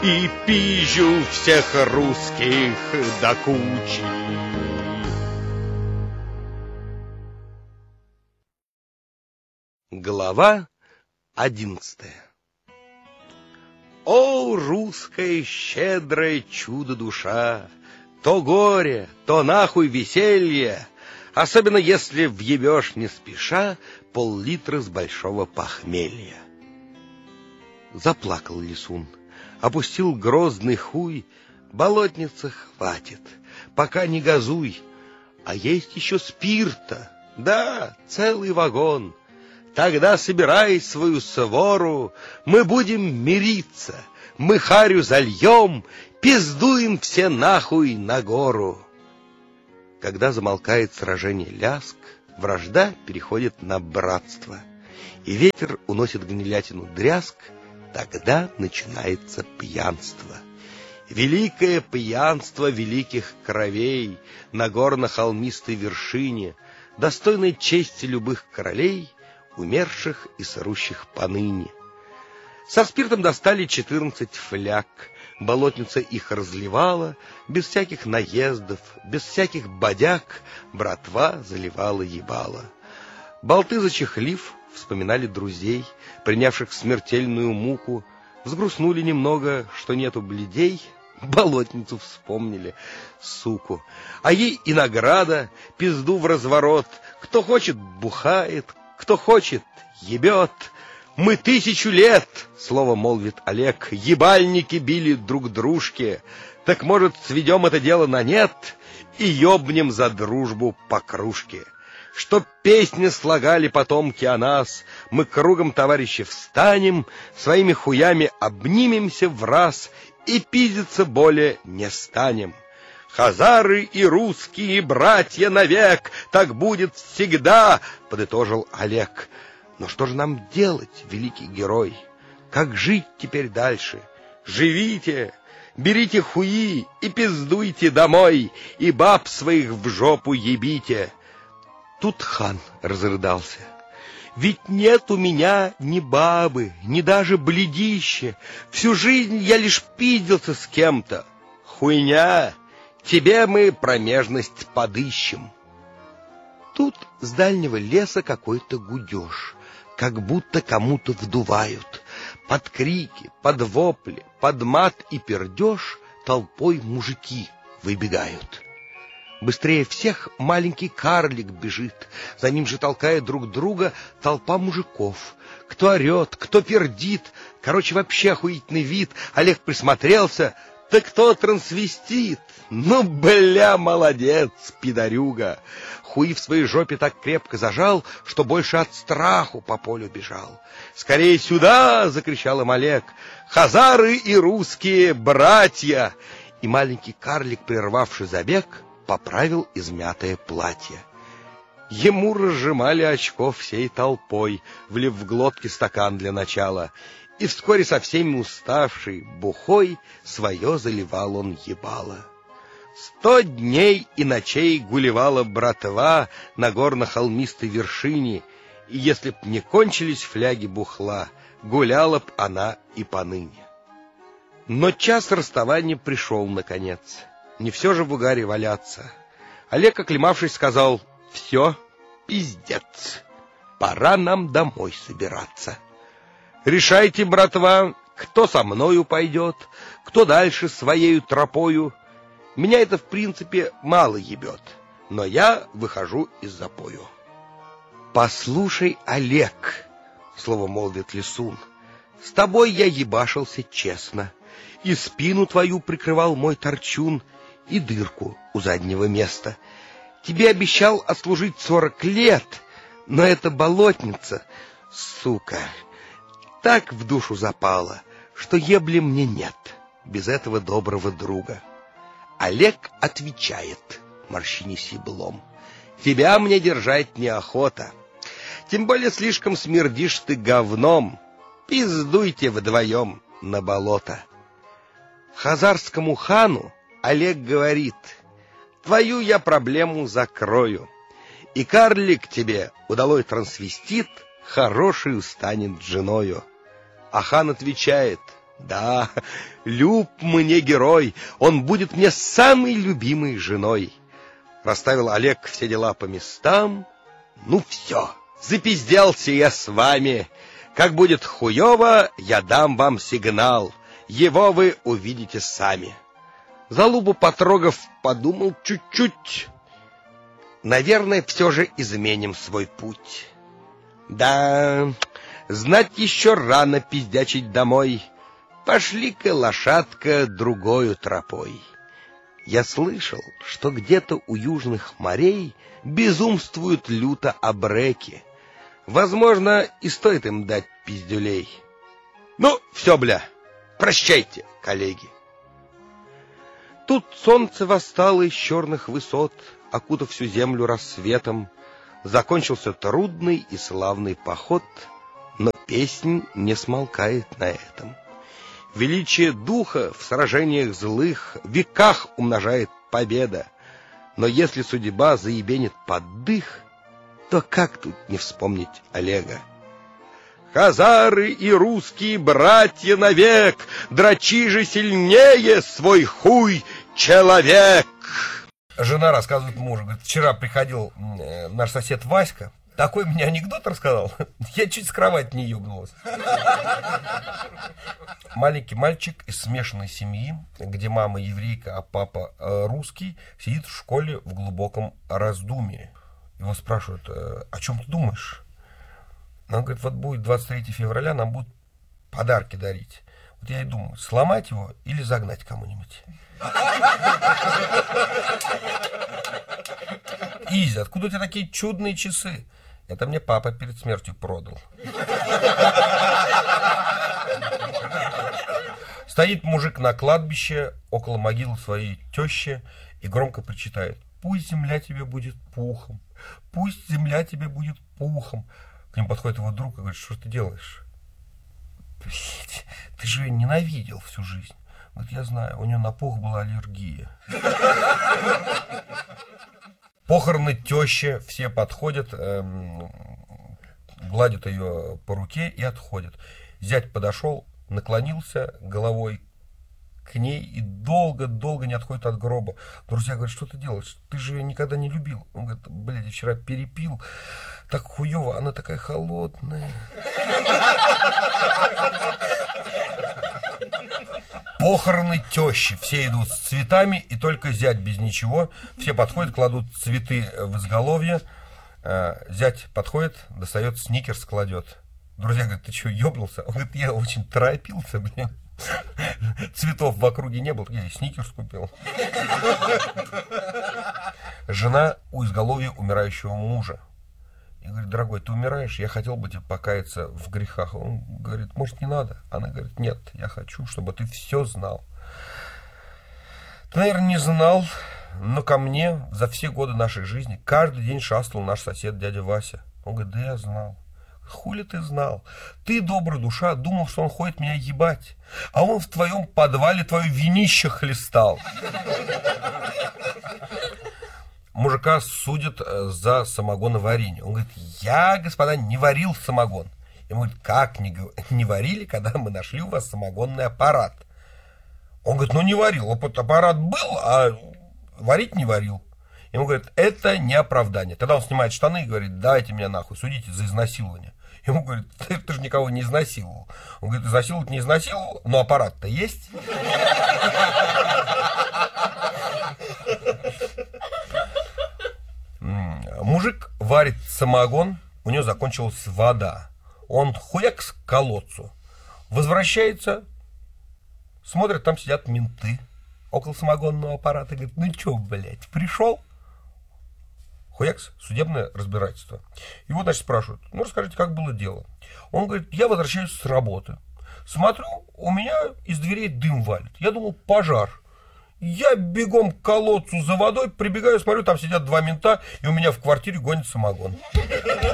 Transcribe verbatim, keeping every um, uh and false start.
и пизжу всех русских до кучи. Глава одиннадцатая. О, русская щедрая чудо-душа! То горе, то нахуй веселье, особенно если въебешь не спеша пол-литра с большого похмелья. Заплакал Лисун, опустил грозный хуй. Болотница хватит, пока не газуй. А есть еще спирта, да, целый вагон. Тогда собирай свою свору, мы будем мириться, мы харю зальем, пиздуем все нахуй на гору. Когда замолкает сражение ляск, вражда переходит на братство, и ветер уносит гнилятину дрязг, тогда начинается пьянство. Великое пьянство великих кровей на горно-холмистой вершине, достойной чести любых королей, умерших и сорущих поныне. Со спиртом достали четырнадцать фляг. Болотница их разливала, без всяких наездов, без всяких бодяг, братва заливала ебала. Болты зачехлив, вспоминали друзей, принявших смертельную муку, взгрустнули немного, что нету бледей, болотницу вспомнили, суку. А ей и награда, пизду в разворот, кто хочет бухает, кто хочет ебет. Мы тысячу лет, слово молвит Олег, ебальники били друг дружке. Так, может, сведем это дело на нет и ёбнем за дружбу по кружке. Чтоб песни слагали потомки о нас, мы кругом, товарищи, встанем, своими хуями обнимемся в раз и пиздиться более не станем. Хазары и русские братья навек, так будет всегда, подытожил Олег. Но что же нам делать, великий герой? Как жить теперь дальше? Живите, берите хуи и пиздуйте домой, и баб своих в жопу ебите. Тут хан разрыдался. Ведь нет у меня ни бабы, ни даже бледища. Всю жизнь я лишь пиздился с кем-то. Хуйня! Тебе мы промежность подыщем. Тут с дальнего леса какой-то гудеж, как будто кому-то вдувают. Под крики, под вопли, под мат и пердеж толпой мужики выбегают. Быстрее всех маленький карлик бежит, за ним же толкая друг друга толпа мужиков. Кто орет, кто пердит, короче, вообще охуительный вид. Олег присмотрелся. Так кто трансвестит? Ну, бля, молодец, пидорюга. Хуи в своей жопе так крепко зажал, что больше от страху по полю бежал. «Скорее сюда!» — закричал им Олег. «Хазары и русские братья!» И маленький карлик, прервавший забег, поправил измятое платье. Ему разжимали очко всей толпой, влив в глотки стакан для начала. И вскоре со всеми уставший, бухой, свое заливал он ебало. Сто дней и ночей гулевала братва на горно-холмистой вершине, и если б не кончились фляги бухла, гуляла б она и поныне. Но час расставания пришел наконец. Не все же в угаре валяться. Олег, оклемавшись, сказал: «Все, пиздец, пора нам домой собираться. Решайте, братва, кто со мною пойдет, кто дальше своею тропою. Меня это, в принципе, мало ебет, но я выхожу из запою». «Послушай, Олег, — слово молвит Лисун, — с тобой я ебашился честно, и спину твою прикрывал мой торчун, и дырку у заднего места. Тебе обещал отслужить сорок лет, но эта болотница, сука, так в душу запала, что ебли мне нет без этого доброго друга». Олег отвечает, морщинясь еблом: «Тебя мне держать неохота, тем более слишком смердишь ты говном. Пиздуйте вдвоем на болото». Хазарскому хану Олег говорит: «Твою я проблему закрою, и карлик тебе, удалой трансвестит, хорошую станет женою». А хан отвечает: Да, люб мне герой, он будет мне самой любимой женой. Расставил Олег все дела по местам. Ну все, запизделся я с вами. Как будет хуёво, я дам вам сигнал. Его вы увидите сами. Залубу потрогав, подумал чуть-чуть. Наверное, все же изменим свой путь. Да, знать еще рано пиздячить домой. Пошли-ка, лошадка, другою тропой. Я слышал, что где-то у южных морей безумствуют люто абреки. Возможно, и стоит им дать пиздюлей. Ну, все, бля, прощайте, коллеги. Тут солнце восстало из черных высот, окутав всю землю рассветом. Закончился трудный и славный поход, но песнь не смолкает на этом. Величие духа в сражениях злых в веках умножает победа. Но если судьба заебенит под дых, то как тут не вспомнить Олега? Хазары и русские братья навек, дрочи же сильнее свой хуй, человек! Жена рассказывает мужу, говорит, вчера приходил э, наш сосед Васька, такой мне анекдот рассказал, я чуть с кровати не ебнулась. Маленький мальчик из смешанной семьи, где мама еврейка, а папа э, русский, сидит в школе в глубоком раздумье. Его спрашивают, э, о чем ты думаешь? Он говорит, вот будет двадцать третьего февраля, нам будут подарки дарить. Вот я и думаю, сломать его или загнать кому-нибудь. Изи, откуда у тебя такие чудные часы? Это мне папа перед смертью продал. Стоит мужик на кладбище около могилы своей тещи и громко причитает: пусть земля тебе будет пухом, пусть земля тебе будет пухом. К ним подходит его друг и говорит: что ты делаешь? Ты же ее ненавидел всю жизнь. Говорит: я знаю, у нее на пух была аллергия. Похороны тещи, все подходят, эм, гладят ее по руке и отходят. Зять подошел, наклонился головой к ней и долго-долго не отходит от гроба. Друзья говорят: что ты делаешь? Ты же ее никогда не любил. Он говорит: блядь, я вчера перепил, так хуево, она такая холодная. Похороны тещи. Все идут с цветами, и только зять без ничего. Все подходят, кладут цветы в изголовье. Зять подходит, достает сникерс, кладет. Друзья говорят: ты что, ебнулся? Он говорит: я очень торопился, блин. Цветов в округе не было, я и сникерс купил. Жена у изголовья умирающего мужа. И говорит: дорогой, ты умираешь, я хотел бы тебе покаяться в грехах. Он говорит: может, не надо? Она говорит: нет, я хочу, чтобы ты все знал. Ты, наверное, не знал, но ко мне за все годы нашей жизни каждый день шастал наш сосед дядя Вася. Он говорит: да я знал. Хули ты знал? Ты, добрая душа, думал, что он ходит меня ебать, а он в твоем подвале твое винище хлестал. Мужика судят за самогоноварение. Он говорит: я, господа, не варил самогон. Ему говорит: как не, не варили, когда мы нашли у вас самогонный аппарат? Он говорит: ну не варил, вот аппарат был, а варить не варил. Ему говорят: это не оправдание. Тогда он снимает штаны и говорит: давайте меня нахуй, судите за изнасилование. Ему говорят: ты, ты же никого не изнасиловал. Он говорит: изнасиловать не изнасиловал, но аппарат-то есть. Мужик варит самогон, у него закончилась вода. Он хуяк к колодцу. Возвращается, смотрит, там сидят менты около самогонного аппарата. Говорит: ну чё, блядь, пришел? Хуякс, судебное разбирательство. Его, значит, спрашивают: ну расскажите, как было дело? Он говорит: я возвращаюсь с работы. Смотрю, у меня из дверей дым валит. Я думал, пожар. Я бегом к колодцу за водой, прибегаю, смотрю, там сидят два мента, и у меня в квартире гонит самогон.